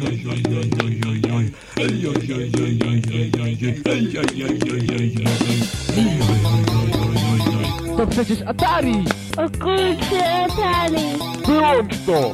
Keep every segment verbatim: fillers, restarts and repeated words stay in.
To przecież Atari! O kurczę, Atari! Wyłącz to!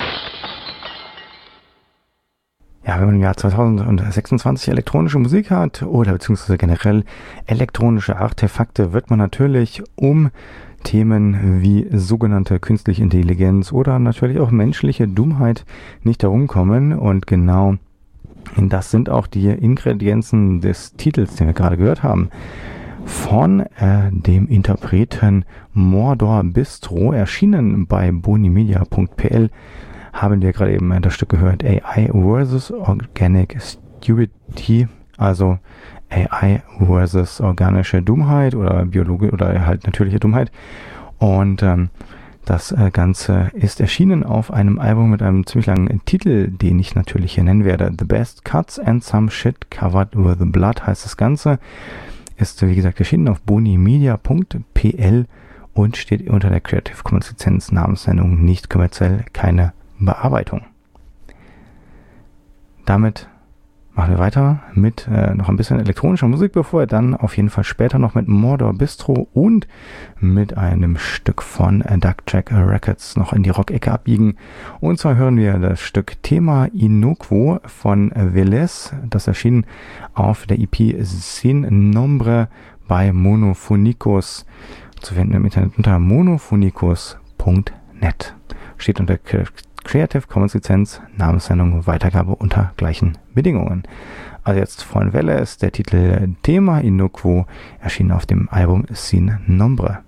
Ja, wenn man im Jahr zweitausendsechsundzwanzig elektronische Musik hat oder beziehungsweise generell elektronische Artefakte, wird man natürlich um Themen wie sogenannte künstliche Intelligenz oder natürlich auch menschliche Dummheit nicht herumkommen. Und genau das sind auch die Ingredienzen des Titels, den wir gerade gehört haben. Von äh, dem Interpreten Mordor Bistro, erschienen bei bonimedia punkt p l, haben wir gerade eben das Stück gehört, A I versus Organic Stupidity, also A I versus organische Dummheit oder Biologie oder halt natürliche Dummheit. Und ähm, das äh, Ganze ist erschienen auf einem Album mit einem ziemlich langen Titel, den ich natürlich hier nennen werde. The Best Cuts and Some Shit Covered with Blood heißt das Ganze. Ist, wie gesagt, erschienen auf bonimedia punkt p l und steht unter der Creative Commons Lizenz, Namenssendung, nicht kommerziell, keine Bearbeitung. Damit machen wir weiter mit äh, noch ein bisschen elektronischer Musik, bevor wir dann auf jeden Fall später noch mit Mordor Bistro und mit einem Stück von äh, Duckjack Records noch in die Rock-Ecke abbiegen. Und zwar hören wir das Stück Tema Inoquo von äh, Velez, das erschien auf der E P Sin Nombre bei Monophonicus, zu finden im Internet unter monophonicus punkt net. Steht unter Creative Commons Lizenz, Namenssendung, Weitergabe unter gleichen Bedingungen. Also jetzt von Welle ist der Titel Tema Inoquo, erschienen auf dem Album Sin Nombre.